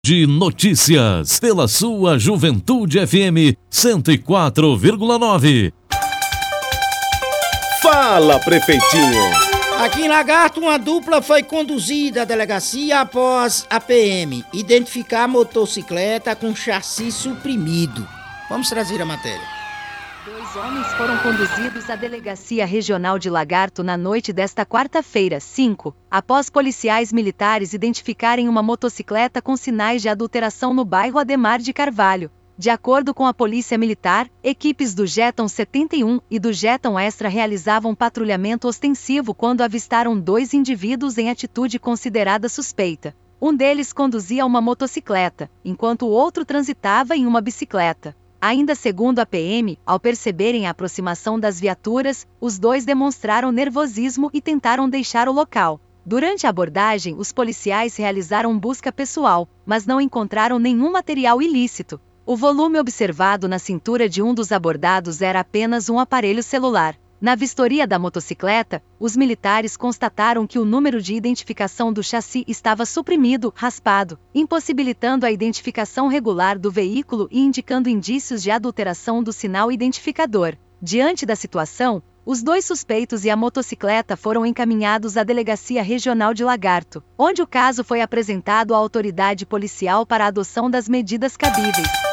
De notícias pela sua Juventude FM 104,9. Fala, prefeitinho. Aqui em Lagarto, uma dupla foi conduzida à delegacia após a PM identificar a motocicleta com chassi suprimido. Vamos trazer a matéria. 2 homens foram conduzidos à Delegacia Regional de Lagarto na noite desta quarta-feira, 5, após policiais militares identificarem uma motocicleta com sinais de adulteração no bairro Ademar de Carvalho. De acordo com a Polícia Militar, equipes do Jeton 71 e do Jeton Extra realizavam patrulhamento ostensivo quando avistaram 2 indivíduos em atitude considerada suspeita. Um deles conduzia uma motocicleta, enquanto o outro transitava em uma bicicleta. Ainda segundo a PM, ao perceberem a aproximação das viaturas, os 2 demonstraram nervosismo e tentaram deixar o local. Durante a abordagem, os policiais realizaram busca pessoal, mas não encontraram nenhum material ilícito. O volume observado na cintura de um dos abordados era apenas um aparelho celular. Na vistoria da motocicleta, os militares constataram que o número de identificação do chassi estava suprimido, raspado, impossibilitando a identificação regular do veículo e indicando indícios de adulteração do sinal identificador. Diante da situação, os 2 suspeitos e a motocicleta foram encaminhados à Delegacia Regional de Lagarto, onde o caso foi apresentado à autoridade policial para a adoção das medidas cabíveis.